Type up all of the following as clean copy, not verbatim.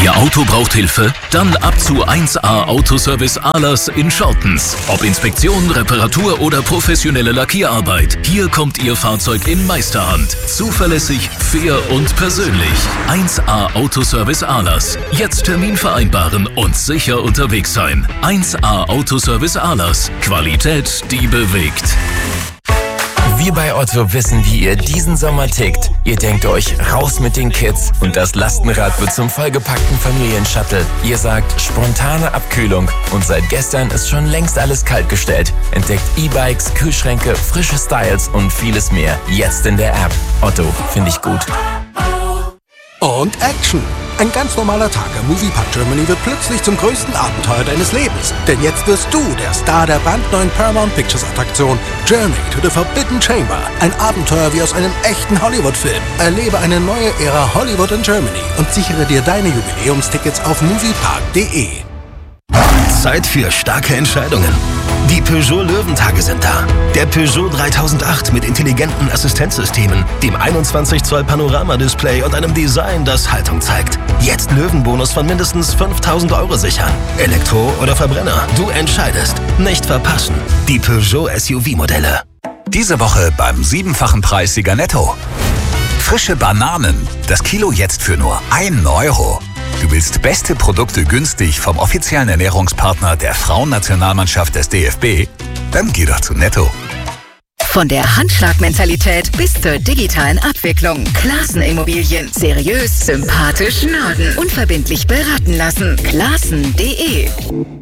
Ihr Auto braucht Hilfe? Dann ab zu 1A Autoservice Ahlers in Schortens. Ob Inspektion, Reparatur oder professionelle Lackierarbeit, hier kommt Ihr Fahrzeug in Meisterhand. Zuverlässig, fair und persönlich. 1A Autoservice Ahlers. Jetzt Termin vereinbaren und sicher unterwegs sein. 1A Autoservice Ahlers. Qualität, die bewegt. Wir bei Otto wissen, wie ihr diesen Sommer tickt. Ihr denkt euch, raus mit den Kids und das Lastenrad wird zum vollgepackten Familienshuttle. Ihr sagt, spontane Abkühlung und seit gestern ist schon längst alles kaltgestellt. Entdeckt E-Bikes, Kühlschränke, frische Styles und vieles mehr. Jetzt in der App. Otto, finde ich gut. Und Action! Ein ganz normaler Tag am Moviepark Germany wird plötzlich zum größten Abenteuer deines Lebens. Denn jetzt wirst du der Star der brandneuen Paramount Pictures Attraktion Journey to the Forbidden Chamber. Ein Abenteuer wie aus einem echten Hollywood-Film. Erlebe eine neue Ära Hollywood in Germany und sichere dir deine Jubiläumstickets auf moviepark.de. Zeit für starke Entscheidungen. Die Peugeot Löwentage sind da. Der Peugeot 3008 mit intelligenten Assistenzsystemen, dem 21 Zoll Panoramadisplay und einem Design, das Haltung zeigt. Jetzt Löwenbonus von mindestens 5.000 € sichern. Elektro oder Verbrenner, du entscheidest. Nicht verpassen. Die Peugeot SUV-Modelle. Diese Woche beim 7-fachen Preissieger Netto. Frische Bananen. Das Kilo jetzt für nur 1 €. Du willst beste Produkte günstig vom offiziellen Ernährungspartner der Frauennationalmannschaft des DFB? Dann geh doch zu Netto. Von der Handschlagmentalität bis zur digitalen Abwicklung. Classen Immobilien. Seriös, sympathisch, Norden. Unverbindlich beraten lassen. Classen.de.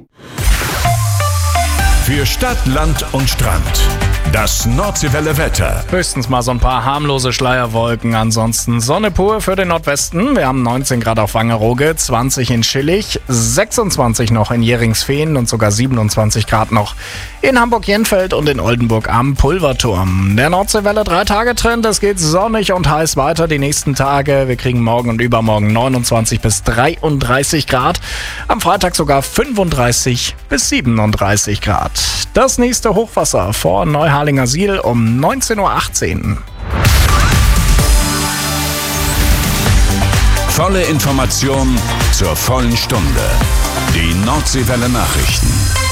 Für Stadt, Land und Strand. Das Nordseewelle Wetter. Höchstens mal so ein paar harmlose Schleierwolken. Ansonsten Sonne pur für den Nordwesten. Wir haben 19 Grad auf Wangerooge, 20 in Schillig, 26 noch in Jeringsfehn und sogar 27 Grad noch in Hamburg-Jenfeld und in Oldenburg am Pulverturm. Der Nordseewelle 3-Tage-Trend. Es geht sonnig und heiß weiter die nächsten Tage. Wir kriegen morgen und übermorgen 29 bis 33 Grad. Am Freitag sogar 35 bis 37 Grad. Das nächste Hochwasser vor Neuharlinger Siel um 19.18 Uhr. Volle Information zur vollen Stunde. Die Nordseewelle Nachrichten.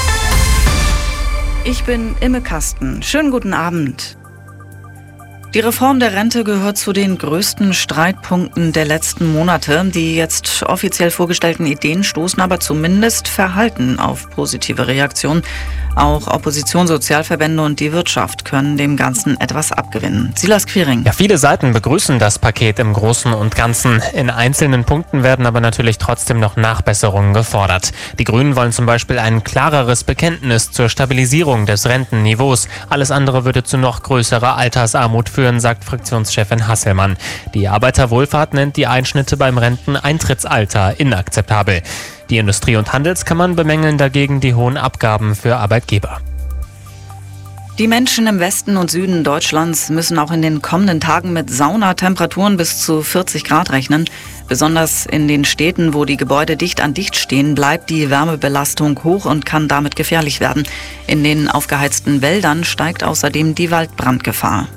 Ich bin Imme Kasten. Schönen guten Abend. Die Reform der Rente gehört zu den größten Streitpunkten der letzten Monate. Die jetzt offiziell vorgestellten Ideen stoßen aber zumindest verhalten auf positive Reaktionen. Auch Opposition, Sozialverbände und die Wirtschaft können dem Ganzen etwas abgewinnen. Silas Quiring. Ja, viele Seiten begrüßen das Paket im Großen und Ganzen. In einzelnen Punkten werden aber natürlich trotzdem noch Nachbesserungen gefordert. Die Grünen wollen zum Beispiel ein klareres Bekenntnis zur Stabilisierung des Rentenniveaus. Alles andere würde zu noch größerer Altersarmut führen, sagt Fraktionschefin Hasselmann. Die Arbeiterwohlfahrt nennt die Einschnitte beim Renteneintrittsalter inakzeptabel. Die Industrie- und Handelskammern bemängeln dagegen die hohen Abgaben für Arbeitgeber. Die Menschen im Westen und Süden Deutschlands müssen auch in den kommenden Tagen mit Saunatemperaturen bis zu 40 Grad rechnen. Besonders in den Städten, wo die Gebäude dicht an dicht stehen, bleibt die Wärmebelastung hoch und kann damit gefährlich werden. In den aufgeheizten Wäldern steigt außerdem die Waldbrandgefahr.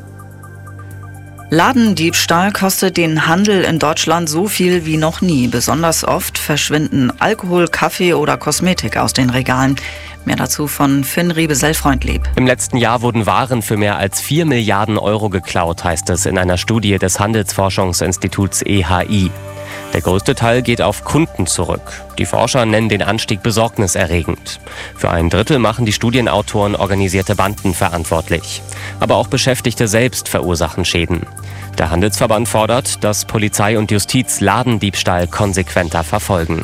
Ladendiebstahl kostet den Handel in Deutschland so viel wie noch nie. Besonders oft verschwinden Alkohol, Kaffee oder Kosmetik aus den Regalen. Mehr dazu von Finn Riebe-Sellfreundlieb. Im letzten Jahr wurden Waren für mehr als 4 Milliarden € geklaut, heißt es in einer Studie des Handelsforschungsinstituts EHI. Der größte Teil geht auf Kunden zurück. Die Forscher nennen den Anstieg besorgniserregend. Für ein Drittel machen die Studienautoren organisierte Banden verantwortlich. Aber auch Beschäftigte selbst verursachen Schäden. Der Handelsverband fordert, dass Polizei und Justiz Ladendiebstahl konsequenter verfolgen.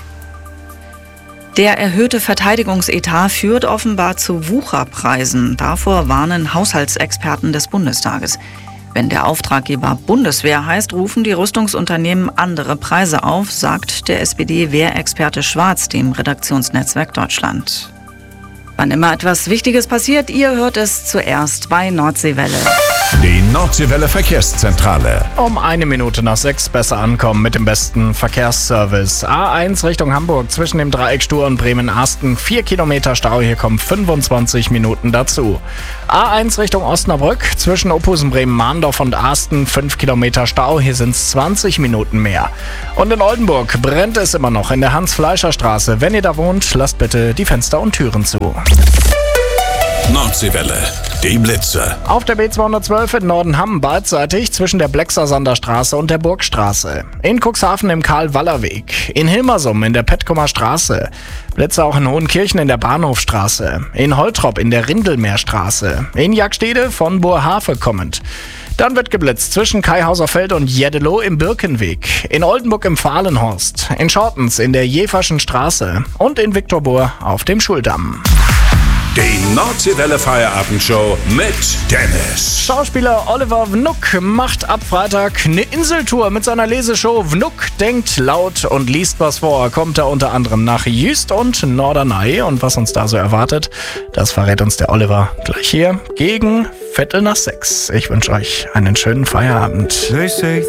Der erhöhte Verteidigungsetat führt offenbar zu Wucherpreisen. Davor warnen Haushaltsexperten des Bundestages. Wenn der Auftraggeber Bundeswehr heißt, rufen die Rüstungsunternehmen andere Preise auf, sagt der SPD-Wehrexperte Schwarz dem Redaktionsnetzwerk Deutschland. Wann immer etwas Wichtiges passiert, ihr hört es zuerst bei Nordseewelle. Die Nordseewelle Verkehrszentrale. Um 6:01 besser ankommen mit dem besten Verkehrsservice. A1 Richtung Hamburg zwischen dem Dreieck Stur und Bremen-Asten. 4 Kilometer Stau, hier kommen 25 Minuten dazu. A1 Richtung Osnabrück zwischen Ophusen, Bremen-Mahndorf und Asten. 5 Kilometer Stau, hier sind es 20 Minuten mehr. Und in Oldenburg brennt es immer noch in der Hans-Fleischer-Straße. Wenn ihr da wohnt, lasst bitte die Fenster und Türen zu. Nordseewelle, die Blitze. Auf der B212 in Nordenham beidseitig zwischen der Blexersander Straße und der Burgstraße. In Cuxhaven im Karl-Waller-Weg. In Hilmersum in der Petkumer Straße. Blitze auch in Hohenkirchen in der Bahnhofstraße. In Holtrop in der Rindelmeerstraße. In Jagdstede von Boerhaave kommend. Dann wird geblitzt zwischen Kaihauserfeld und Jeddelo im Birkenweg. In Oldenburg im Fahlenhorst. In Schortens in der Jeferschen Straße. Und in Viktorbohr auf dem Schuldamm. Die Nordseewelle Feierabendshow mit Dennis. Schauspieler Oliver Wnuk macht ab Freitag eine Inseltour mit seiner Leseshow Wnuk denkt laut und liest was vor. Kommt er unter anderem nach Jüst und Norderney. Und was uns da so erwartet, das verrät uns der Oliver gleich hier gegen 5:45. Ich wünsche euch einen schönen Feierabend.